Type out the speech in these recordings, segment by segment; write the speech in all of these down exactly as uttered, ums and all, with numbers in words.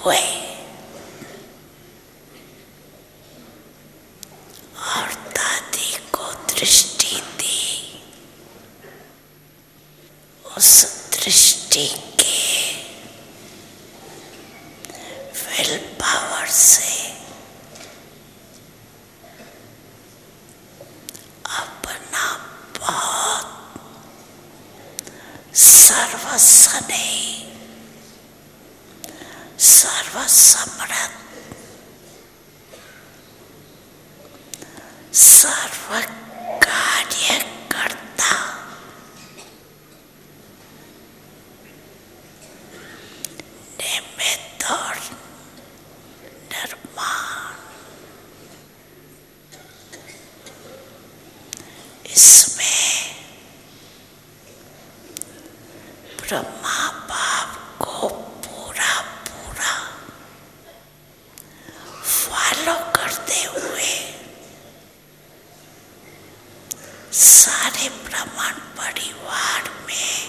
हुए और दादी को दृष्टि दी। उस दृष्टि के विल पावर से अपना बहुत सर्वस्व नहीं, सर्वसमर्थ, सर्व कार्य करता निमित्त और निर्माण, इसमें ब्रह्मा बाप को पूरा पूरा फॉलो करते हुए सारे ब्राह्मण परिवार में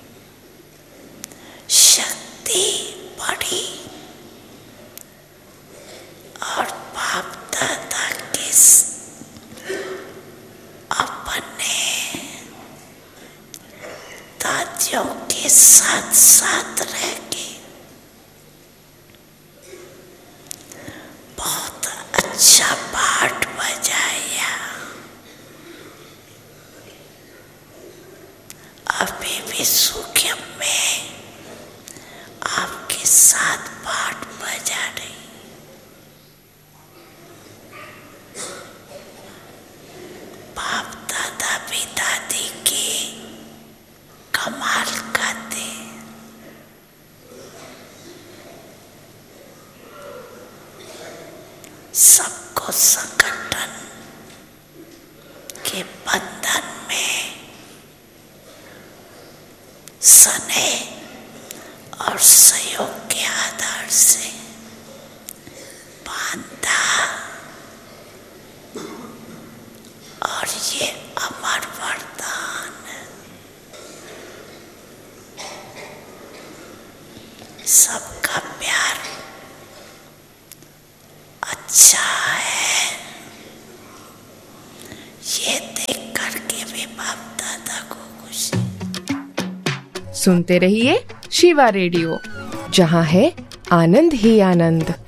शक्ति बढ़ी और बाप दादा के अपने दादियों के साथ साथ रह के बहुत अच्छा पाठ बजाया। अभी भी सूक्ष्म में आपके साथ पाठ बजा रही। बाप दादा भी दादी की कमाल गाते। सबको संगठन के बंधन में स्नेह और सहयोग के आधार से बांधा और ये अमर वरदान सबका प्यार अच्छा है, ये देख करके भी बाप दादा को खुशी। सुनते रहिए शिवा रेडियो, जहाँ है आनंद ही आनंद।